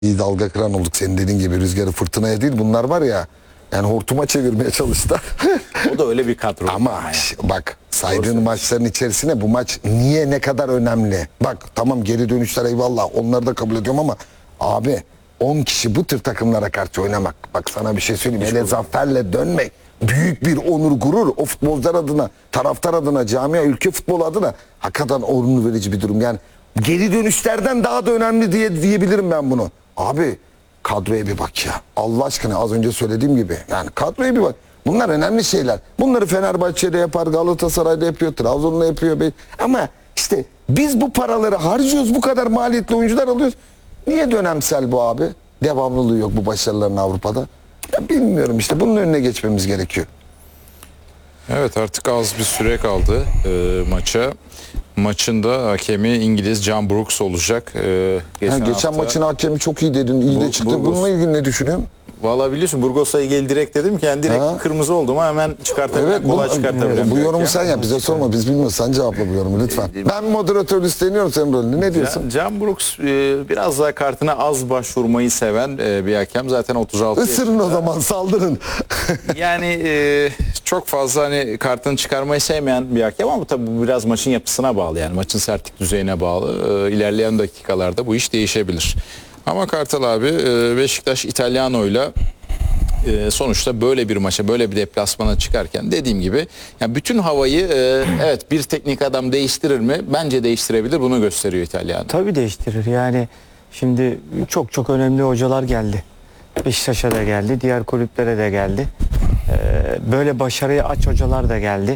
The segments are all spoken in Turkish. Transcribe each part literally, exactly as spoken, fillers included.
İyi dalga kıran olduk, senin dediğin gibi rüzgarı fırtınaya değil, bunlar var ya yani hortuma çevirmeye çalıştılar. O da öyle bir kadro. Ama yani. Bak saydığın Doğru maçların içerisine bu maç niye ne kadar önemli? Bak tamam, geri dönüşler eyvallah, onları da kabul ediyorum ama abi on kişi bu tür takımlara karşı oynamak, bak sana bir şey söyleyeyim, hele zaferle dönmek büyük bir onur, gurur. O futbolcular adına, taraftar adına, camia, ülke futbolu adına hakikaten onur verici bir durum. Yani geri dönüşlerden daha da önemli diye diyebilirim ben bunu. Abi kadroya bir bak ya. Allah aşkına, az önce söylediğim gibi. Yani kadroya bir bak. Bunlar önemli şeyler. Bunları Fenerbahçe'de yapar, Galatasaray'da yapıyor, Trabzon'da yapıyor. Ama işte biz bu paraları harcıyoruz, bu kadar maliyetli oyuncular alıyoruz. Niye dönemsel bu abi? Devamlılığı yok bu başarıların Avrupa'da. Ya bilmiyorum işte, bunun önüne geçmemiz gerekiyor. Evet, artık az bir süre kaldı e, maça. Maçın da hakemi İngiliz John Brooks olacak. E, geçen ha, geçen hafta, maçın hakemi çok iyi dedin, iyi de çıktı. Bununla ilgili ne düşünüyorsun? Valla biliyorsun, Burgos'a ilgili direkt dedim ki yani direkt ha. kırmızı oldu mu hemen çıkartabilen, evet, kolay çıkartabilen. Bu yorumu sen yap, bize sorma, biz bilmiyoruz, sen cevapla bu yorumu lütfen. Ben moderatör üstleniyorum senin rolünü, ne diyorsun? John Brooks e, biraz daha kartına az başvurmayı seven e, bir hakem, zaten otuz altı Isırın yaşında. O zaman saldırın. Yani e, çok fazla hani kartını çıkarmayı sevmeyen bir hakem ama tabii bu biraz maçın yapısına bağlı, yani maçın sertlik düzeyine bağlı. E, ilerleyen dakikalarda bu iş değişebilir. Ama Kartal abi, Beşiktaş İtalyano'yla sonuçta böyle bir maça, böyle bir deplasmana çıkarken dediğim gibi yani bütün havayı evet bir teknik adam değiştirir mi? Bence değiştirebilir, bunu gösteriyor İtalyano. Tabii değiştirir yani. Şimdi çok çok önemli hocalar geldi. Beşiktaş'a da geldi, diğer kulüplere de geldi. Böyle başarıya aç hocalar da geldi.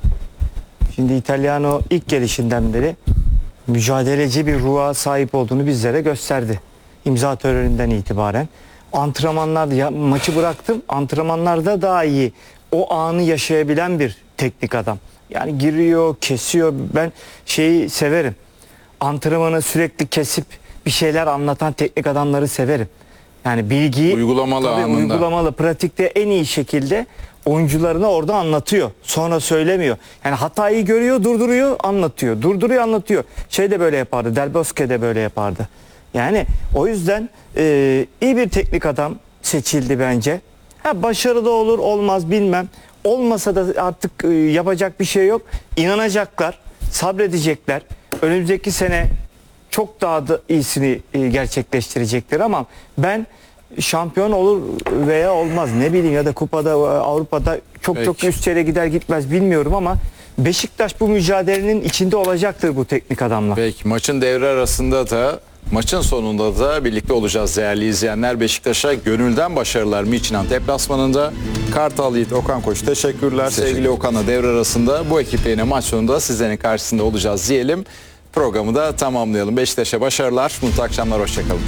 Şimdi İtalyano ilk gelişinden beri mücadeleci bir ruha sahip olduğunu bizlere gösterdi. İmza töreninden itibaren. Antrenmanlarda, ya, maçı bıraktım, antrenmanlarda daha iyi o anı yaşayabilen bir teknik adam. Yani giriyor, kesiyor. Ben şeyi severim. Antrenmanı sürekli kesip bir şeyler anlatan teknik adamları severim. Yani bilgiyi uygulamalı tabii, anında. uygulamalı, pratikte en iyi şekilde oyuncularına orada anlatıyor. Sonra söylemiyor. Yani hatayı görüyor, durduruyor, anlatıyor. Durduruyor, anlatıyor. Şey de böyle yapardı. Del Bosque de böyle yapardı. Yani o yüzden e, iyi bir teknik adam seçildi bence. Ha, başarılı olur olmaz bilmem. Olmasa da artık e, yapacak bir şey yok. İnanacaklar, sabredecekler. Önümüzdeki sene çok daha da iyisini e, gerçekleştirecekler ama ben şampiyon olur veya olmaz, ne bileyim, ya da kupada, Avrupa'da çok Peki. çok üst yere gider gitmez bilmiyorum ama Beşiktaş bu mücadelenin içinde olacaktır bu teknik adamla. Peki, maçın devre arasında da maçın sonunda da birlikte olacağız değerli izleyenler. Beşiktaş'a gönülden başarılar Midtjylland deplasmanında. Kartal Yiğit, Okan Koç teşekkürler. Teşekkür. Sevgili Okan'la devre arasında bu ekiple yine maç sonunda sizlerin karşısında olacağız diyelim. Programı da tamamlayalım. Beşiktaş'a başarılar, mutlu akşamlar, hoşçakalın.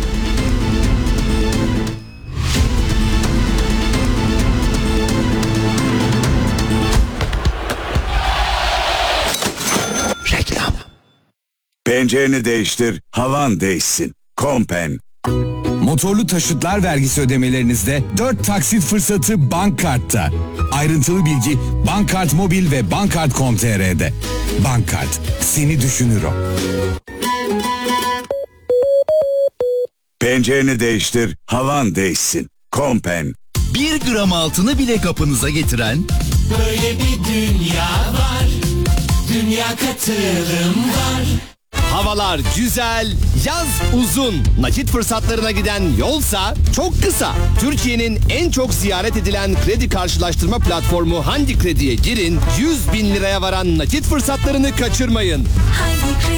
Pencereni değiştir, havan değişsin. Kompen. Motorlu taşıtlar vergisi ödemelerinizde dört taksit fırsatı Bankkart'ta. Ayrıntılı bilgi Bankkart Mobil ve bankkart nokta com nokta tr'de. Bankkart, seni düşünür o. Pencereni değiştir, havan değişsin. Kompen. Bir gram altını bile kapınıza getiren böyle bir dünya var. Dünya katılım var. Havalar güzel, yaz uzun. Nakit fırsatlarına giden yolsa çok kısa. Türkiye'nin en çok ziyaret edilen kredi karşılaştırma platformu Handi Kredi'ye girin. yüz bin liraya varan nakit fırsatlarını kaçırmayın. Handi Kredi.